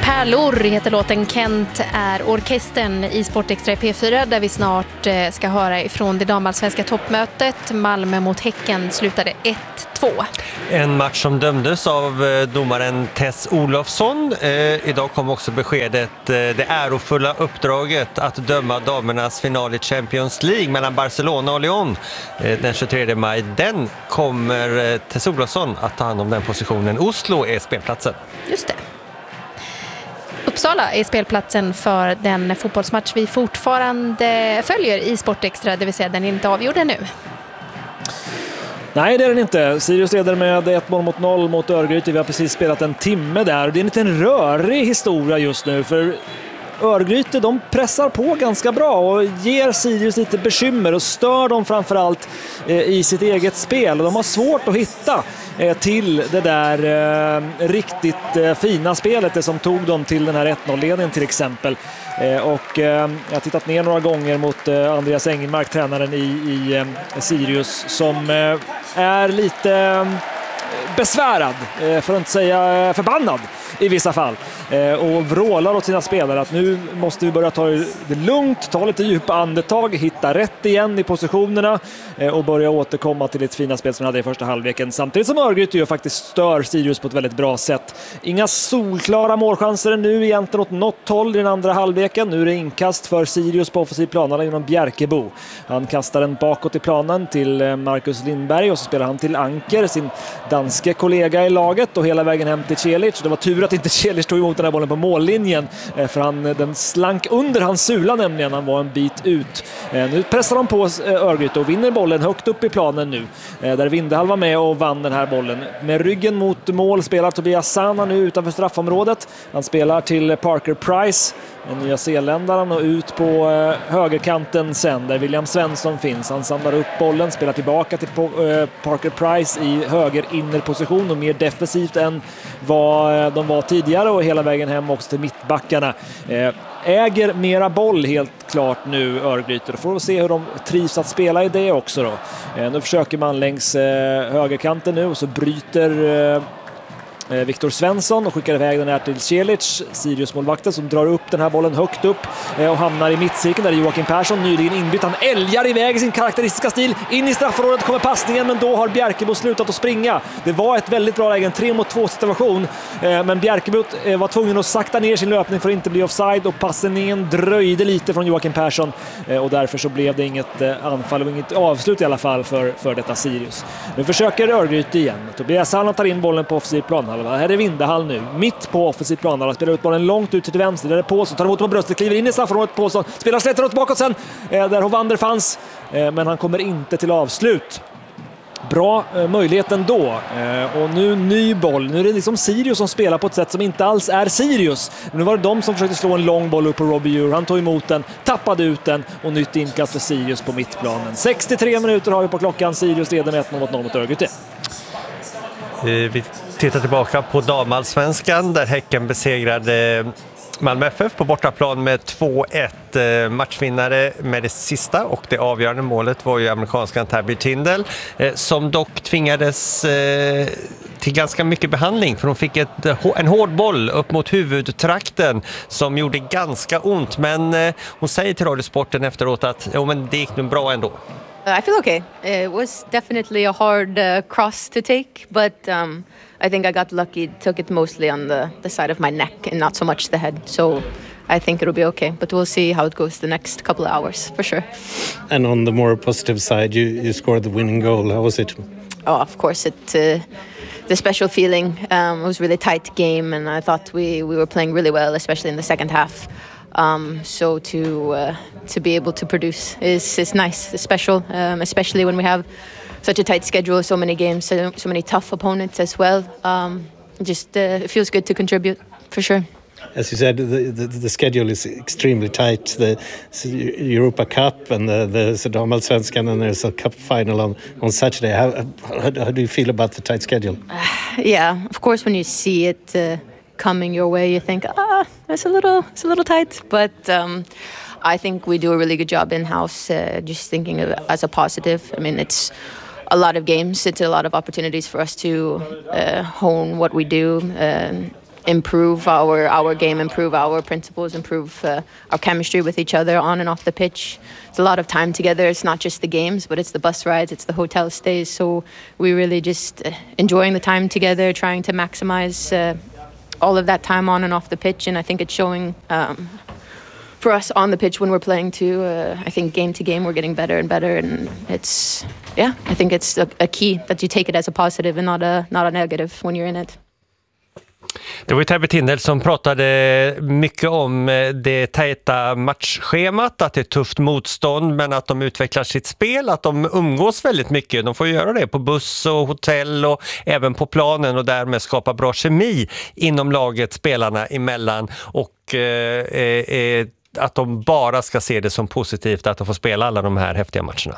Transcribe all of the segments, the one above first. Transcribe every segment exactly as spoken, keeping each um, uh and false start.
Pärlor heter låten. Kent är orkestern i Sportextra P fyra där vi snart ska höra ifrån det damallsvenska toppmötet. Malmö mot Häcken slutade ett två. En match som dömdes av domaren Tess Olofsson. Eh, idag kom också beskedet, eh, det ärofulla uppdraget att döma damernas final i Champions League mellan Barcelona och Lyon eh, den tjugotredje maj. Den kommer eh, Tess Olofsson att ta hand om den positionen. Oslo är spelplatsen. Just det. Uppsala är spelplatsen för den fotbollsmatch vi fortfarande följer i Sportextra, det vill säga den är inte avgjord ännu. Nej, det är den inte. Sirius leder med ett mål mot noll mot Örgryte. Vi har precis spelat en timme där. Det är en liten rörig historia just nu, för Örgryte, de pressar på ganska bra och ger Sirius lite bekymmer och stör dem framförallt eh, i sitt eget spel. Och de har svårt att hitta eh, till det där eh, riktigt eh, fina spelet, det som tog dem till den här ett noll-ledningen till exempel. Eh, och eh, jag har tittat ner några gånger mot eh, Andreas Engelmark, tränaren i, i eh, Sirius, som eh, är lite eh, besvärad, eh, för att inte säga eh, förbannad i vissa fall, eh, och vrålar åt sina spelare att nu måste vi börja ta det lugnt, ta lite djupa andetag, hitta rätt igen i positionerna eh, och börja återkomma till ett fina spel som vi hade i första halvleken, samtidigt som Örgryte ju faktiskt stör Sirius på ett väldigt bra sätt. Inga solklara målchanser nu egentligen åt något håll i den andra halvleken. Nu är det inkast för Sirius på offensiv planen genom Bjerkebo. Han kastar den bakåt i planen till Marcus Lindberg och så spelar han till Anker, sin danske kollega i laget, och hela vägen hem till Celic. Det var tur att inte Celic tog emot den här bollen på mållinjen, för han, den slank under hans sula nämligen, han var en bit ut. Nu pressar de på Örgryte och vinner bollen högt upp i planen nu, där Vindehall var med och vann den här bollen. Med ryggen mot mål spelar Tobias Sana nu utanför straffområdet. Han spelar till Parker Price, en nya zeeländaren, och ut på eh, högerkanten sen där William Svensson finns. Han samlar upp bollen, spelar tillbaka till eh, Parker Price i höger innerposition och mer defensivt än vad eh, de var tidigare, och hela vägen hem också till mittbackarna. Eh, äger mera boll helt klart nu Örgryte. Då får vi se hur de trivs att spela i det också då. Eh, nu försöker man längs eh, högerkanten nu och så bryter eh, Viktor Svensson och skickar iväg den här till Celic, Sirius-målvakten, som drar upp den här bollen högt upp och hamnar i mittcirkeln där Joakim Persson nyligen inbytt. Han älgar iväg i sin karaktäristiska stil. In i straffområdet kommer passningen, men då har Bjerkebo slutat att springa. Det var ett väldigt bra läge, en tre mot två situation, men Bjerkebo var tvungen att sakta ner sin löpning för att inte bli offside, och passningen dröjde lite från Joakim Persson, och därför så blev det inget anfall och inget avslut i alla fall för, för detta Sirius. Nu försöker Örgryte igen. Tobias Halland tar in bollen på offensiv plan. Här är Vindehall nu, mitt på offensiv plan. Han spelar ut bollen långt ut till vänster. Där är Påsson, tar emot på bröstet, kliver in i straffområdet. Påsson spelar slätter åt bakåt sen, eh, där Hovander fanns. Eh, men han kommer inte till avslut. Bra eh, möjlighet ändå. Eh, och nu ny boll. Nu är det liksom Sirius som spelar på ett sätt som inte alls är Sirius. Men nu var det de som försökte slå en lång boll upp på Robbie Ure. Han tog emot den, tappade ut den, och nytt inkast för Sirius på mittplanen. sextiotre minuter har vi på klockan. Sirius leder med ett mot noll mot Örgryte. Vi tittar tillbaka på damallsvenskan där Häcken besegrade Malmö F F på bortaplan med två ett. Matchvinnare med det sista och det avgörande målet var ju amerikanskan Tabby Tindall, som dock tvingades till ganska mycket behandling, för hon fick ett, en hård boll upp mot huvudtrakten som gjorde ganska ont, men hon säger till Radiosporten efteråt att jo, men det gick nog bra ändå. I feel okay. It was definitely a hard uh, cross to take, but um, I think I got lucky. Took it mostly on the, the side of my neck and not so much the head. So I think it'll be okay, but we'll see how it goes the next couple of hours for sure. And on the more positive side, you, you scored the winning goal. How was it? Oh, of course, it uh, the special feeling. Um, it was a really tight game, and I thought we, we were playing really well, especially in the second half. Um, so to uh, to be able to produce is is nice, it's special, um, especially when we have such a tight schedule, so many games, so, so many tough opponents as well. Um, just uh, it feels good to contribute for sure. As you said, the, the, the schedule is extremely tight. The Europa Cup and the, the Damallsvenskan, and there's a cup final on, on Saturday. How, how, how do you feel about the tight schedule? Uh, yeah, of course, when you see it uh, coming your way, you think, ah, it's a little, it's a little tight. But um, I think we do a really good job in-house, uh, just thinking of it as a positive. I mean, it's a lot of games. It's a lot of opportunities for us to uh, hone what we do, uh, improve our our game, improve our principles, improve uh, our chemistry with each other on and off the pitch. It's a lot of time together. It's not just the games, but it's the bus rides, it's the hotel stays. So we really just uh, enjoying the time together, trying to maximize uh, all of that time on and off the pitch. And I think it's showing um, for us on the pitch when we're playing too. Uh, I think game to game we're getting better and better, and it's yeah. I think it's a, a key that you take it as a positive and not a not a negative when you're in it. Det var ju Täby Tindell som pratade mycket om det tajta matchschemat, att det är tufft motstånd men att de utvecklar sitt spel, att de umgås väldigt mycket. De får göra det på buss och hotell och även på planen och därmed skapa bra kemi inom laget, spelarna emellan, och eh, eh, att de bara ska se det som positivt att de får spela alla de här häftiga matcherna.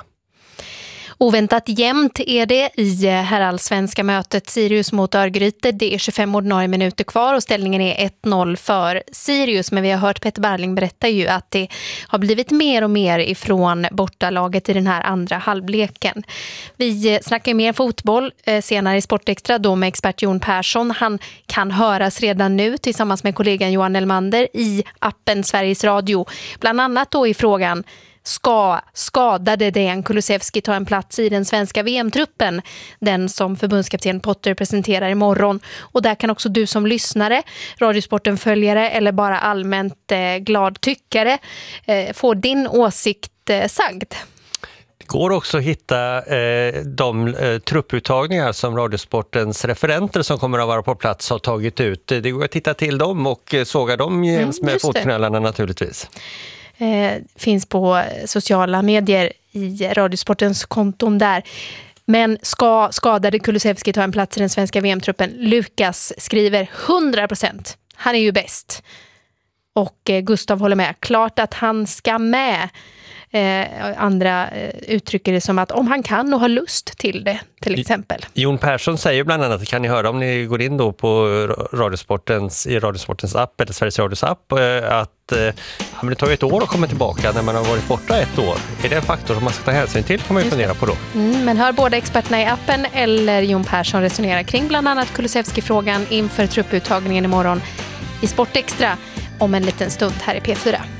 Oväntat jämnt är det i herrallsvenska mötet Sirius mot Örgryte. Det är tjugofem ordinarie minuter kvar och ställningen är ett noll för Sirius. Men vi har hört Peter Barling berätta ju att det har blivit mer och mer ifrån bortalaget i den här andra halvleken. Vi snackar mer fotboll senare i Sportextra då med expert Jon Persson. Han kan höras redan nu tillsammans med kollegan Johan Elmander i appen Sveriges Radio. Bland annat då i frågan: Ska skadade Dejan Kulusevski ta en plats i den svenska V M-truppen? Den som förbundskapten Potter presenterar imorgon. Och där kan också du som lyssnare, Radiosporten-följare eller bara allmänt eh, glad tyckare eh, få din åsikt eh, sagd. Det går också att hitta eh, de eh, trupputtagningar som Radiosportens referenter som kommer att vara på plats har tagit ut. Det går att titta till dem och såga dem jäms mm, med fotfinallerna naturligtvis. Eh, finns på sociala medier i Radiosportens konton där. Men ska skadade Kulusevski ta en plats i den svenska V M-truppen? Lukas skriver hundra procent. Han är ju bäst. Och eh, Gustav håller med. Klart att han ska med. Eh, andra eh, uttrycker det som att om han kan och har lust till det, till exempel. Jon Persson säger bland annat, det kan ni höra om ni går in då på Radiosportens, i Radiosportens app eller Sveriges Radios app, eh, att eh, han vill ta ett år och komma tillbaka när man har varit borta ett år. Är det en faktor som man ska ta hänsyn till, kan man ju fundera på då. Mm, men hör båda experterna i appen eller Jon Persson resonera kring bland annat Kulusevski-frågan inför trupputtagningen imorgon i Sportextra om en liten stund här i P fyra.